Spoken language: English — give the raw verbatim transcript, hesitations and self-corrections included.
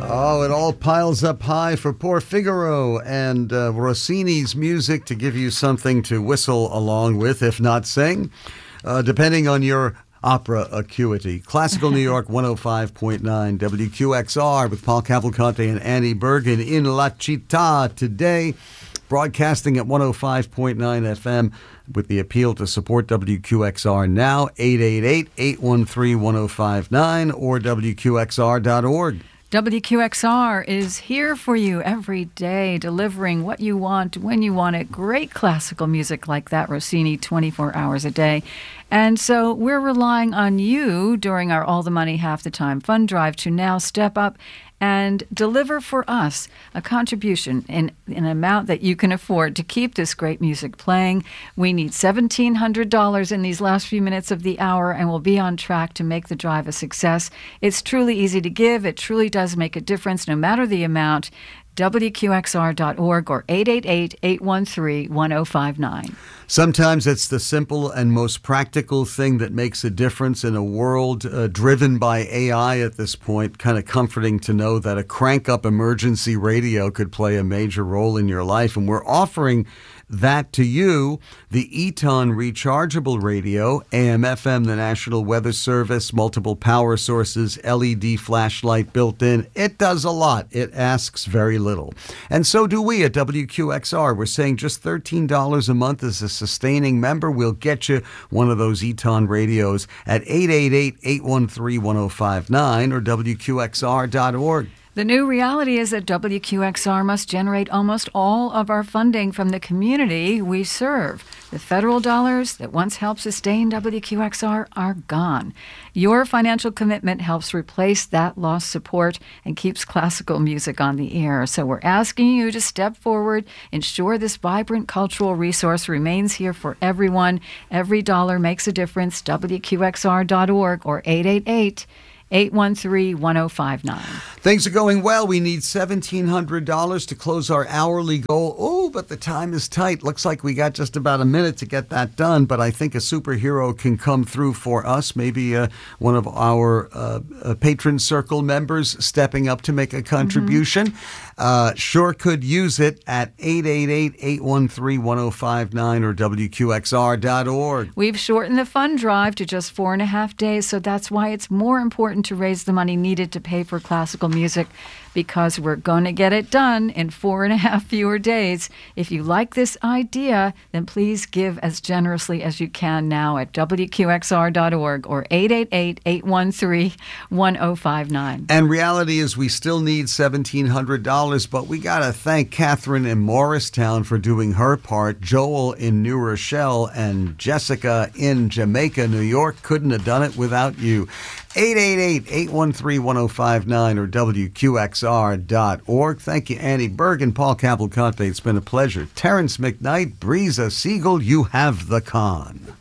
Oh, it all piles up high for poor Figaro and uh, Rossini's music to give you something to whistle along with, if not sing, uh, depending on your opera acuity. Classical New York one oh five point nine W Q X R with Paul Cavalcante and Annie Bergen in La Città today, broadcasting at one oh five point nine F M with the appeal to support W Q X R now, eight eight eight, eight one three, one oh five nine or W Q X R dot org. W Q X R is here for you every day, delivering what you want, when you want it. Great classical music like that, Rossini, twenty-four hours a day. And so we're relying on you during our All the Money Half the Time fund drive to now step up and deliver for us a contribution in, in an amount that you can afford to keep this great music playing. We need seventeen hundred dollars in these last few minutes of the hour, and we'll be on track to make the drive a success. It's truly easy to give. It truly does make a difference, no matter the amount. W Q X R dot org or eight eight eight, eight one three, one oh five nine. Sometimes it's the simple and most practical thing that makes a difference in a world uh, driven by A I at this point. Kind of comforting to know that a crank-up emergency radio could play a major role in your life. And we're offering that to you, the Eton rechargeable radio, A M F M, the National Weather Service, multiple power sources, L E D flashlight built in. It does a lot. It asks very little. And so do we at W Q X R. We're saying just thirteen dollars a month as a sustaining member. We'll get you one of those Eton radios at eight eight eight, eight one three, one oh five nine or W Q X R dot org. The new reality is that W Q X R must generate almost all of our funding from the community we serve. The federal dollars that once helped sustain W Q X R are gone. Your financial commitment helps replace that lost support and keeps classical music on the air. So we're asking you to step forward, ensure this vibrant cultural resource remains here for everyone. Every dollar makes a difference. W Q X R dot org or eight eight eight, eight one three, one oh five nine. Things are going well. We need seventeen hundred dollars to close our hourly goal. Oh, but the time is tight. Looks like we got just about a minute to get that done, but I think a superhero can come through for us. Maybe uh, one of our uh, uh, patron circle members stepping up to make a contribution. Mm-hmm. Uh, sure could use it at eight eight eight, eight one three, one oh five nine or W Q X R dot org. We've shortened the fund drive to just four and a half days, so that's why it's more important to raise the money needed to pay for classical music, because we're going to get it done in four and a half fewer days. If you like this idea, then please give as generously as you can now at W Q X R dot org or eight eight eight, eight one three, one oh five nine. And reality is we still need seventeen hundred dollars, but we got to thank Catherine in Morristown for doing her part, Joel in New Rochelle, and Jessica in Jamaica, New York. Couldn't have done it without you. eight eight eight, eight one three, one oh five nine or W Q X R dot org. Thank you, Annie Bergen, Paul Cavalcante. It's been a pleasure. Terrence McKnight, Breeza Siegel, you have the con.